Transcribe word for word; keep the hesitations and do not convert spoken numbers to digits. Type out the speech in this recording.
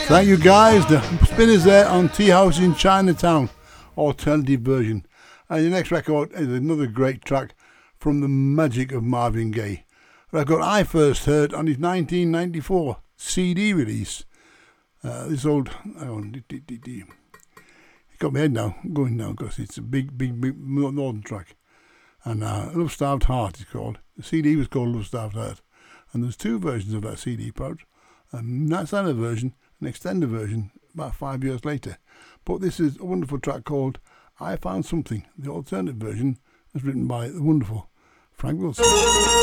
Thank you guys. The Spinners there on Tea House in Chinatown, alternative version. And the next record is another great track from the magic of Marvin Gaye. A record I first heard on his nineteen ninety-four C D release. Uh, this old... Oh, it got my head now, going now, because it's a big, big, big northern track. And uh, Love Starved Heart is called. The C D was called Love Starved Heart. And there's two versions of that C D, perhaps. A standard version, an extended version, about five years later. But this is a wonderful track called I Found Something. The alternate version is written by the wonderful Frank Wilson.